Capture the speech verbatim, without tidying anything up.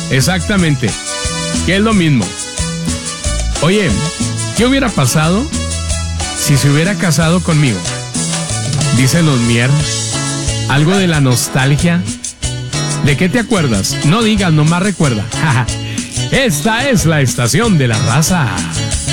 Exactamente, que es lo mismo. Oye, ¿qué hubiera pasado si se hubiera casado conmigo? Dice los Mier. Algo de la nostalgia. ¿De qué te acuerdas? No digas, nomás recuerda. Esta es la estación de la raza.